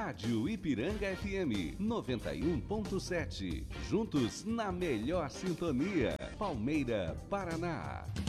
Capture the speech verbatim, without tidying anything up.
Rádio Ipiranga F M noventa e um ponto sete. Juntos na melhor sintonia. Palmeira, Paraná.